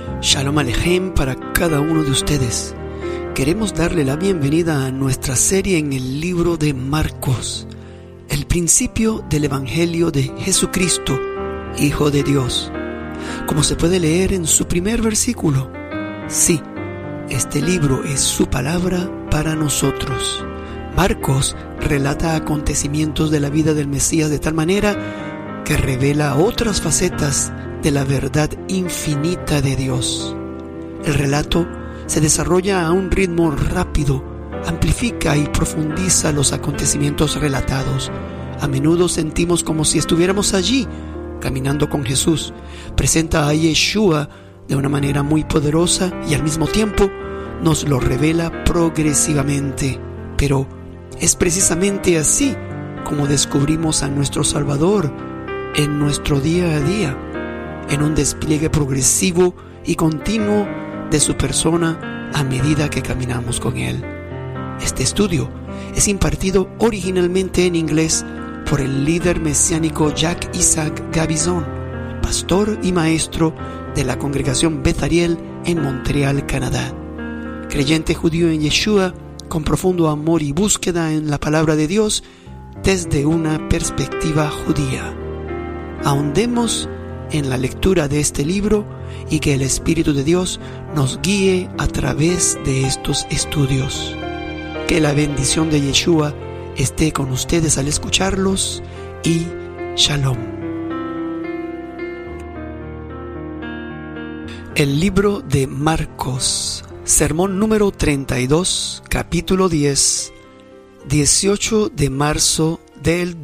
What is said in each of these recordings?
Shalom Alejem para cada uno de ustedes. Queremos darle la bienvenida a nuestra serie en el libro de Marcos, el principio del Evangelio de Jesucristo, Hijo de Dios. Como se puede leer en su primer versículo, sí, este libro es su palabra para nosotros. Marcos relata acontecimientos de la vida del Mesías de tal manera que revela otras facetas de la verdad infinita de Dios. El relato se desarrolla a un ritmo rápido, amplifica y profundiza los acontecimientos relatados. A menudo sentimos como si estuviéramos allí, caminando con Jesús. Presenta a Yeshua de una manera muy poderosa y al mismo tiempo nos lo revela progresivamente. Pero es precisamente así como descubrimos a nuestro Salvador en nuestro día a día, en un despliegue progresivo y continuo de su persona a medida que caminamos con Él. Este estudio es impartido originalmente en inglés por el líder mesiánico Jack Isaac Gabizon, pastor y maestro de la congregación Beth Ariel en Montreal, Canadá. Creyente judío en Yeshua, con profundo amor y búsqueda en la palabra de Dios desde una perspectiva judía. Ahondemos en la lectura de este libro y que el Espíritu de Dios nos guíe a través de estos estudios. Que la bendición de Yeshua esté con ustedes al escucharlos y Shalom. El libro de Marcos, sermón número 32, capítulo 10, 18 de marzo del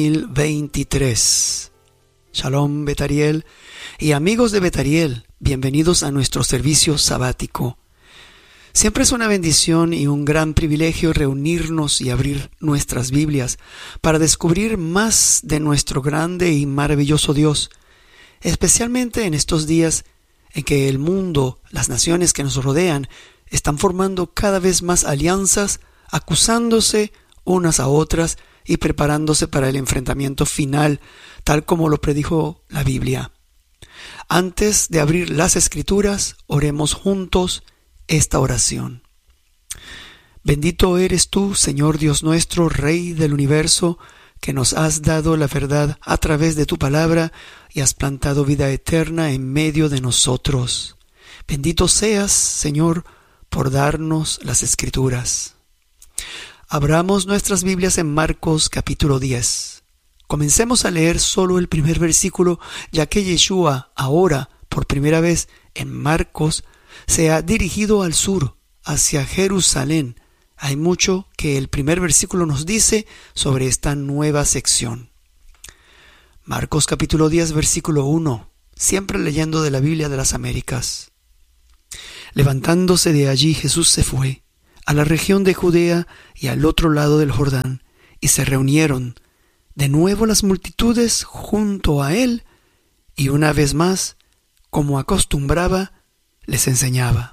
2023. Shalom Beth Ariel y amigos de Beth Ariel, bienvenidos a nuestro servicio sabático. Siempre es una bendición y un gran privilegio reunirnos y abrir nuestras Biblias para descubrir más de nuestro grande y maravilloso Dios, especialmente en estos días en que el mundo, las naciones que nos rodean, están formando cada vez más alianzas, acusándose unas a otras y preparándose para el enfrentamiento final, tal como lo predijo la Biblia. Antes de abrir las Escrituras, oremos juntos esta oración. Bendito eres tú, Señor Dios nuestro, Rey del universo, que nos has dado la verdad a través de tu palabra y has plantado vida eterna en medio de nosotros. Bendito seas, Señor, por darnos las Escrituras. Abramos nuestras Biblias en Marcos capítulo 10. Comencemos a leer solo el primer versículo, ya que Yeshua ahora, por primera vez en Marcos, se ha dirigido al sur, hacia Jerusalén. Hay mucho que el primer versículo nos dice sobre esta nueva sección. Marcos capítulo 10, versículo 1, siempre leyendo de la Biblia de las Américas. Levantándose de allí, Jesús se fue a la región de Judea y al otro lado del Jordán, y se reunieron de nuevo las multitudes junto a él, y una vez más, como acostumbraba, les enseñaba.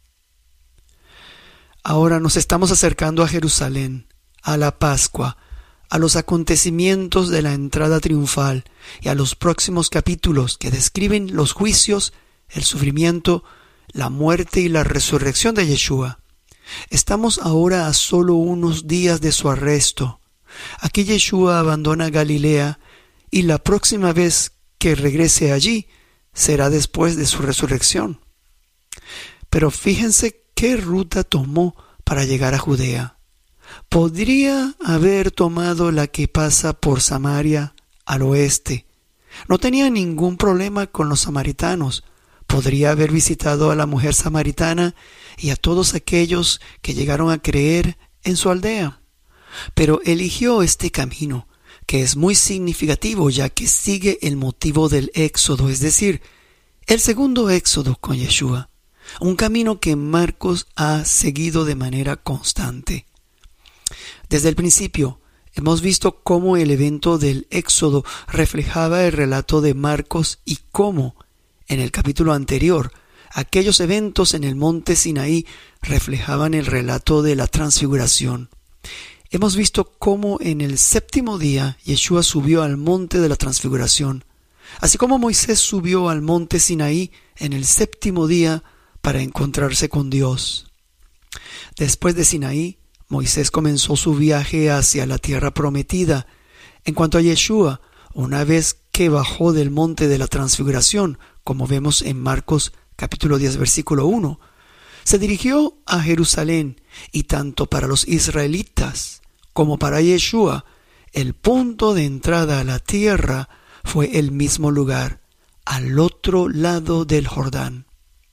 Ahora nos estamos acercando a Jerusalén, a la Pascua, a los acontecimientos de la entrada triunfal y a los próximos capítulos que describen los juicios, el sufrimiento, la muerte y la resurrección de Yeshua. Estamos ahora a solo unos días de su arresto. Aquí Yeshua abandona Galilea y la próxima vez que regrese allí será después de su resurrección. Pero fíjense qué ruta tomó para llegar a Judea. Podría haber tomado la que pasa por Samaria al oeste. No tenía ningún problema con los samaritanos. Podría haber visitado a la mujer samaritana y a todos aquellos que llegaron a creer en su aldea. Pero eligió este camino, que es muy significativo ya que sigue el motivo del éxodo, es decir, el segundo éxodo con Yeshua, un camino que Marcos ha seguido de manera constante. Desde el principio hemos visto cómo el evento del éxodo reflejaba el relato de Marcos y cómo, en el capítulo anterior, aquellos eventos en el monte Sinaí reflejaban el relato de la transfiguración. Hemos visto cómo en el séptimo día Yeshua subió al monte de la transfiguración. así como Moisés subió al monte Sinaí en el 7º día para encontrarse con Dios. Después de Sinaí, Moisés comenzó su viaje hacia la tierra prometida. En cuanto a Yeshua, una vez que bajó del monte de la transfiguración, como vemos en Marcos capítulo 10 versículo 1, se dirigió a Jerusalén, y tanto para los israelitas como para Yeshua, el punto de entrada a la tierra fue el mismo lugar, al otro lado del Jordán.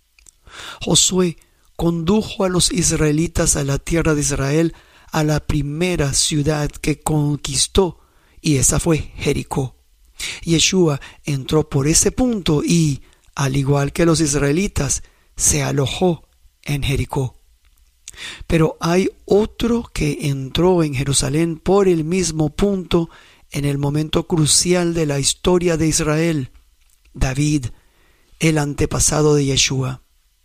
Josué condujo a los israelitas a la tierra de Israel, a la primera ciudad que conquistó, y esa fue Jericó. Yeshua entró por ese punto y, al igual que los israelitas, se alojó en Jericó. Pero hay otro que entró en Jerusalén por el mismo punto en el momento crucial de la historia de Israel: David, el antepasado de Yeshua.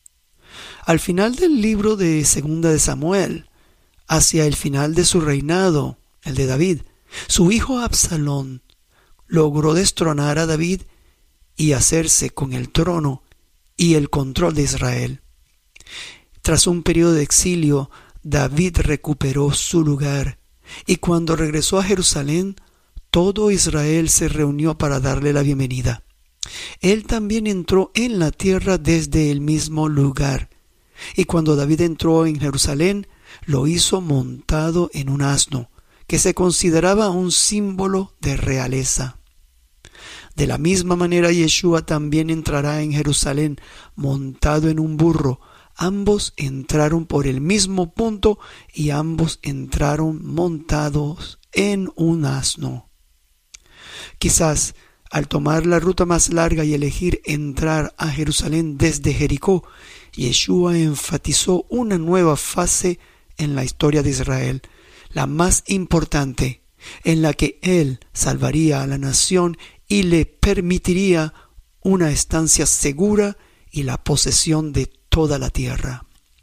Al final del libro de 2 de Samuel, hacia el final de su reinado, el de David, su hijo Absalón logró destronar a David y hacerse con el trono y el control de Israel. Tras un periodo de exilio, David recuperó su lugar, y cuando regresó a Jerusalén, todo Israel se reunió para darle la bienvenida. Él también entró en la tierra desde el mismo lugar, y cuando David entró en Jerusalén, lo hizo montado en un asno, que se consideraba un símbolo de realeza. De la misma manera, Yeshua también entrará en Jerusalén montado en un burro. Ambos entraron por el mismo punto y ambos entraron montados en un asno. Quizás al tomar la ruta más larga y elegir entrar a Jerusalén desde Jericó, Yeshua enfatizó una nueva fase en la historia de Israel, la más importante, en la que Él salvaría a la nación y le permitiría una estancia segura y la posesión de toda la tierra.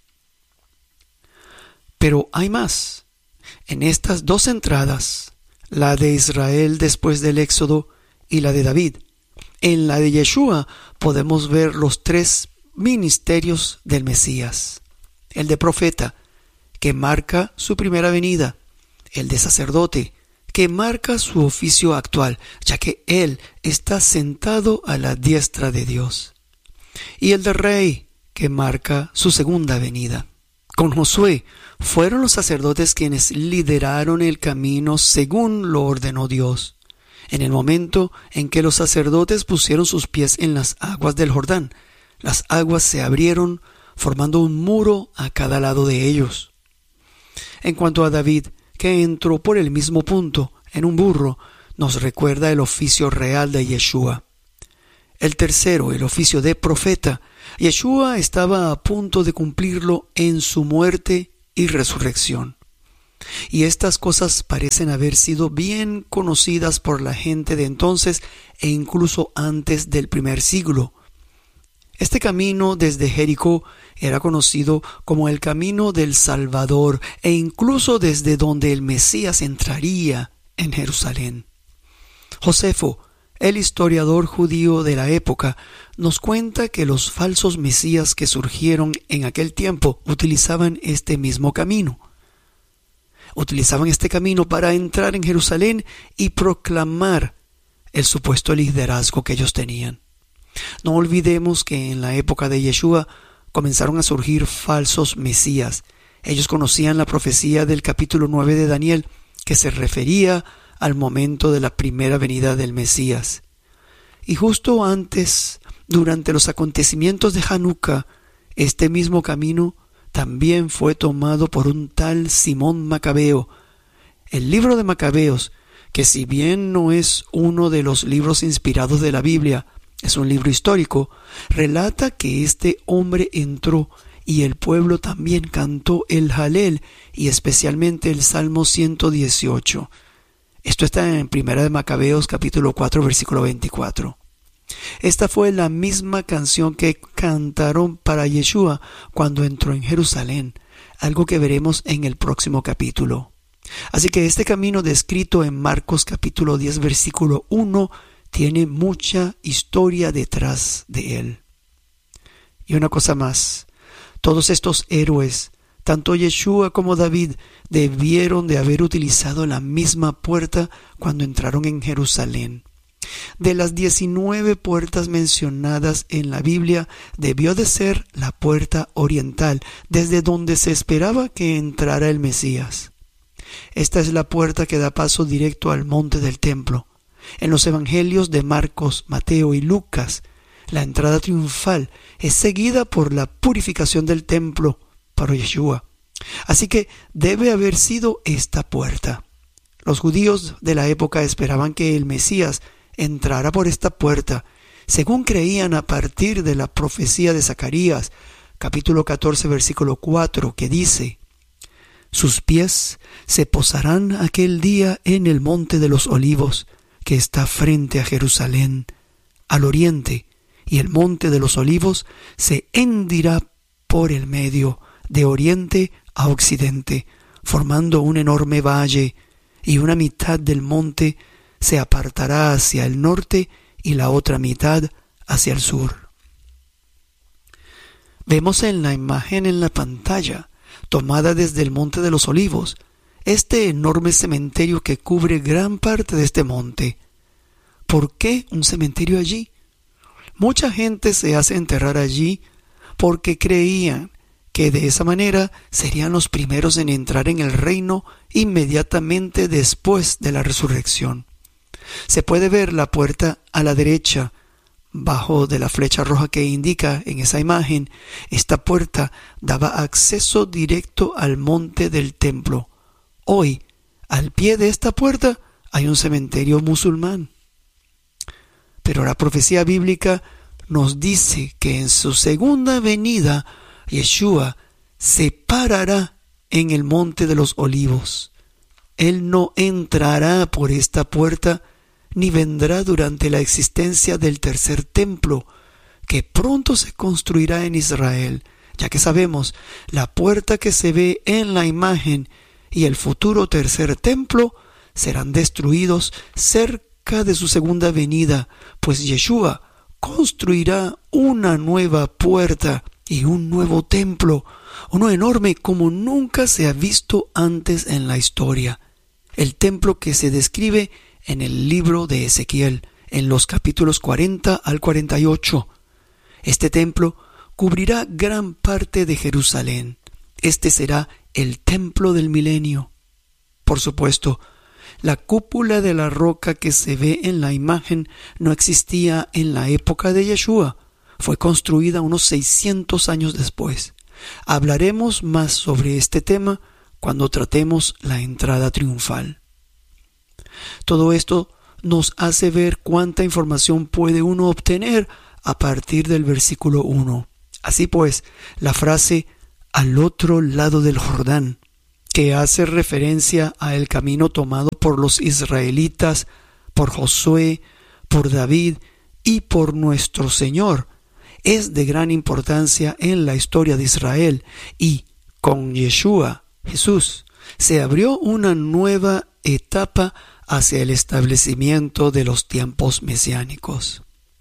Pero hay más. En estas dos entradas, la de Israel después del Éxodo y la de David, en la de Yeshua podemos ver los 3 ministerios del Mesías: el de profeta, que marca su primera venida; el de sacerdote, que marca su oficio actual, ya que Él está sentado a la diestra de Dios; y el de rey, que marca su segunda venida. Con Josué fueron los sacerdotes quienes lideraron el camino según lo ordenó Dios. En el momento en que los sacerdotes pusieron sus pies en las aguas del Jordán, las aguas se abrieron, formando un muro a cada lado de ellos. En cuanto a David, que entró por el mismo punto, en un burro, nos recuerda el oficio real de Yeshua. El tercero, el oficio de profeta, Yeshua estaba a punto de cumplirlo en su muerte y resurrección. Y estas cosas parecen haber sido bien conocidas por la gente de entonces e incluso antes del primer siglo. Este camino desde Jericó era conocido como el camino del Salvador, e incluso desde donde el Mesías entraría en Jerusalén. Josefo, el historiador judío de la época, nos cuenta que los falsos mesías que surgieron en aquel tiempo utilizaban este mismo camino. Utilizaban este camino para entrar en Jerusalén y proclamar el supuesto liderazgo que ellos tenían. No olvidemos que en la época de Yeshua comenzaron a surgir falsos mesías. Ellos conocían la profecía del capítulo 9 de Daniel, que se refería al momento de la primera venida del Mesías. Y justo antes, durante los acontecimientos de Hanukkah, este mismo camino también fue tomado por un tal Simón Macabeo. El libro de Macabeos, que si bien no es uno de los libros inspirados de la Biblia, es un libro histórico, relata que este hombre entró y el pueblo también cantó el Halel y especialmente el Salmo 118. Esto está en 1 de Macabeos capítulo 4 versículo 24. Esta fue la misma canción que cantaron para Yeshua cuando entró en Jerusalén, algo que veremos en el próximo capítulo. Así que este camino descrito en Marcos capítulo 10 versículo 1 tiene mucha historia detrás de él. Y una cosa más, todos estos héroes, tanto Yeshua como David, debieron de haber utilizado la misma puerta cuando entraron en Jerusalén. De las 19 puertas mencionadas en la Biblia, debió de ser la puerta oriental, desde donde se esperaba que entrara el Mesías. Esta es la puerta que da paso directo al monte del templo. En los evangelios de Marcos, Mateo y Lucas, la entrada triunfal es seguida por la purificación del templo para Yeshua. Así que debe haber sido esta puerta. Los judíos de la época esperaban que el Mesías entrara por esta puerta, según creían a partir de la profecía de Zacarías, capítulo 14, versículo 4, que dice: sus pies se posarán aquel día en el monte de los olivos, que está frente a Jerusalén, al oriente, y el monte de los olivos se hendirá por el medio, de oriente a occidente, formando un enorme valle, y una mitad del monte se apartará hacia el norte y la otra mitad hacia el sur. Vemos en la imagen en la pantalla, tomada desde el Monte de los Olivos, este enorme cementerio que cubre gran parte de este monte. ¿Por qué un cementerio allí? Mucha gente se hace enterrar allí porque creían que de esa manera serían los primeros en entrar en el reino inmediatamente después de la resurrección. Se puede ver la puerta a la derecha, bajo de la flecha roja que indica en esa imagen. Esta puerta daba acceso directo al monte del templo. Hoy, al pie de esta puerta, hay un cementerio musulmán. Pero la profecía bíblica nos dice que en su segunda venida, Yeshua se parará en el monte de los olivos. Él no entrará por esta puerta, ni vendrá durante la existencia del tercer templo, que pronto se construirá en Israel, ya que sabemos, la puerta que se ve en la imagen y el futuro tercer templo serán destruidos cerca de su segunda venida, pues Yeshua construirá una nueva puerta y un nuevo templo, uno enorme como nunca se ha visto antes en la historia. El templo que se describe en el libro de Ezequiel, en los capítulos 40 al 48. Este templo cubrirá gran parte de Jerusalén. Este será el templo del milenio. Por supuesto, la cúpula de la roca que se ve en la imagen no existía en la época de Yeshua. Fue construida unos 600 años después. Hablaremos más sobre este tema cuando tratemos la entrada triunfal. Todo esto nos hace ver cuánta información puede uno obtener a partir del versículo 1. Así pues, la frase «al otro lado del Jordán», que hace referencia al camino tomado por los israelitas, por Josué, por David y por nuestro Señor, es de gran importancia en la historia de Israel, y con Yeshua, Jesús, se abrió una nueva etapa hacia el establecimiento de los tiempos mesiánicos.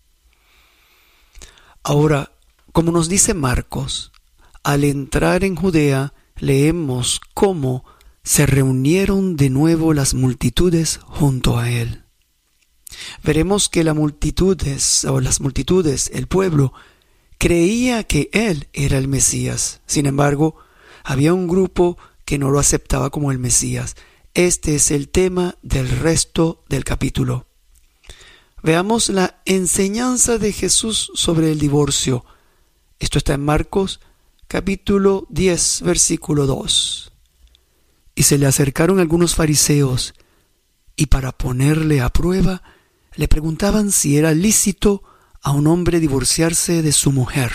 Ahora, como nos dice Marcos, al entrar en Judea, leemos cómo se reunieron de nuevo las multitudes junto a él. Veremos que las multitudes, el pueblo, creía que él era el Mesías. Sin embargo, había un grupo que no lo aceptaba como el Mesías. Este es el tema del resto del capítulo. Veamos la enseñanza de Jesús sobre el divorcio. Esto está en Marcos, capítulo 10, versículo 2. Y se le acercaron algunos fariseos, y para ponerle a prueba, le preguntaban si era lícito a un hombre divorciarse de su mujer.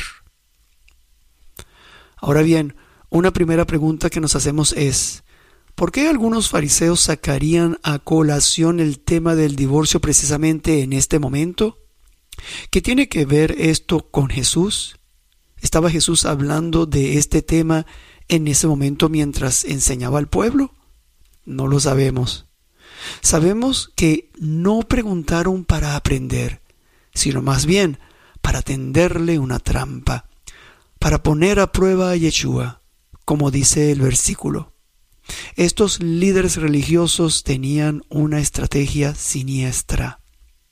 Ahora bien, una primera pregunta que nos hacemos es: ¿por qué algunos fariseos sacarían a colación el tema del divorcio precisamente en este momento? ¿Qué tiene que ver esto con Jesús? ¿Estaba Jesús hablando de este tema en ese momento mientras enseñaba al pueblo? No lo sabemos. Sabemos que no preguntaron para aprender, sino más bien para tenderle una trampa, para poner a prueba a Yeshua, como dice el versículo. Estos líderes religiosos tenían una estrategia siniestra.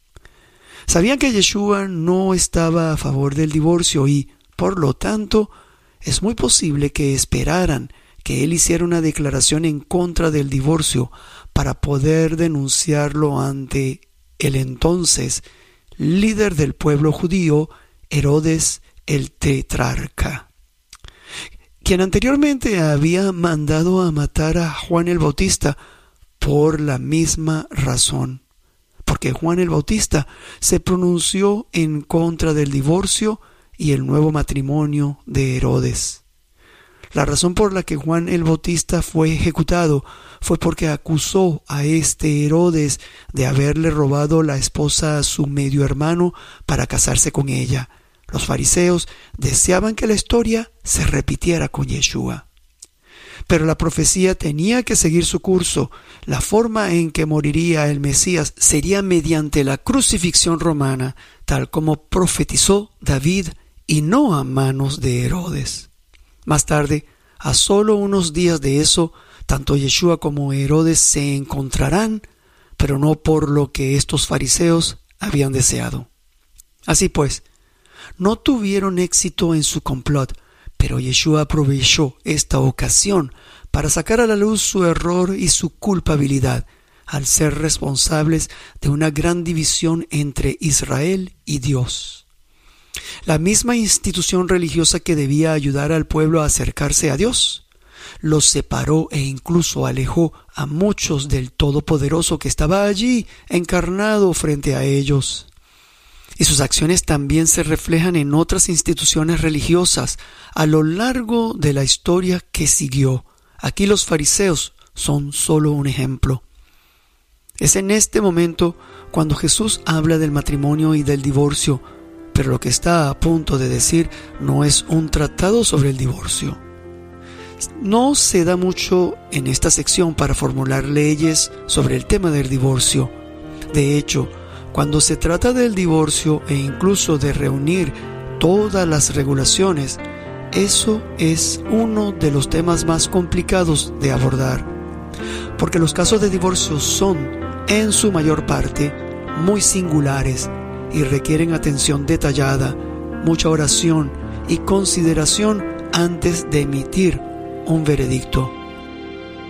Sabían que Yeshua no estaba a favor del divorcio y, por lo tanto, es muy posible que esperaran que él hiciera una declaración en contra del divorcio para poder denunciarlo ante el entonces líder del pueblo judío, Herodes el tetrarca, quien anteriormente había mandado a matar a Juan el Bautista por la misma razón, porque Juan el Bautista se pronunció en contra del divorcio y el nuevo matrimonio de Herodes. La razón por la que Juan el Bautista fue ejecutado fue porque acusó a este Herodes de haberle robado la esposa a su medio hermano para casarse con ella. Los fariseos deseaban que la historia se repitiera con Yeshua. Pero la profecía tenía que seguir su curso. La forma en que moriría el Mesías sería mediante la crucifixión romana, tal como profetizó David, y no a manos de Herodes. Más tarde, a solo unos días de eso, tanto Yeshua como Herodes se encontrarán, pero no por lo que estos fariseos habían deseado. Así pues, no tuvieron éxito en su complot, pero Yeshua aprovechó esta ocasión para sacar a la luz su error y su culpabilidad, al ser responsables de una gran división entre Israel y Dios. La misma institución religiosa que debía ayudar al pueblo a acercarse a Dios, los separó e incluso alejó a muchos del Todopoderoso que estaba allí encarnado frente a ellos. Y sus acciones también se reflejan en otras instituciones religiosas a lo largo de la historia que siguió. Aquí los fariseos son solo un ejemplo. Es en este momento cuando Jesús habla del matrimonio y del divorcio, pero lo que está a punto de decir no es un tratado sobre el divorcio. No se da mucho en esta sección para formular leyes sobre el tema del divorcio. De hecho, cuando se trata del divorcio e incluso de reunir todas las regulaciones, eso es uno de los temas más complicados de abordar, porque los casos de divorcio son, en su mayor parte, muy singulares y requieren atención detallada, mucha oración y consideración antes de emitir un veredicto.